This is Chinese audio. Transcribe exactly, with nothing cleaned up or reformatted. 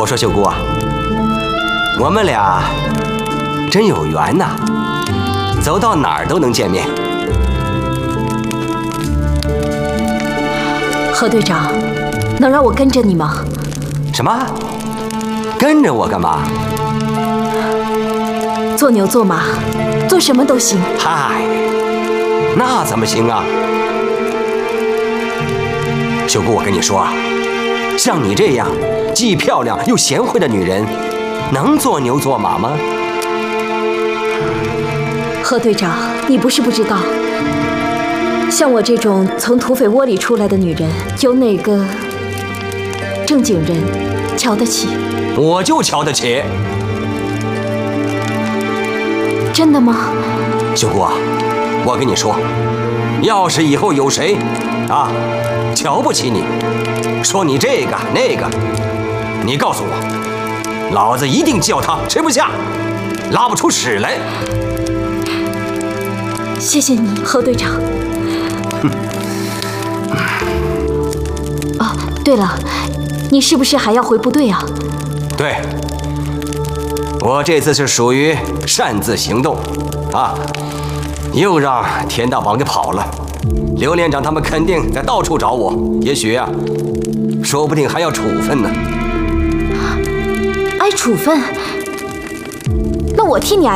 说秀姑啊，我们俩真有缘呐，走到哪儿都能见面。 何队长，能让我跟着你吗？ 什么？跟着我干嘛？ 做牛做马，做什么都行。 嗨，那怎么行啊？秀姑，我跟你说啊，像你这样既漂亮又贤惠的女人，能做牛做马吗？ 何队长，你不是不知道，像我这种从土匪窝里出来的女人，有哪个正经人瞧得起？ 我就瞧得起。 真的吗？ 秀姑啊，我跟你说，要是以后有谁啊瞧不起你，说你这个那个，你告诉我，老子一定叫他吃不下，拉不出屎来。 谢谢你，何队长。哦，对了，你是不是还要回部队啊？ 对，我这次是属于擅自行动，啊，又让田大王给跑了。刘连长他们肯定在到处找我，也许啊，说不定还要处分呢。 挨处分？那我替你挨。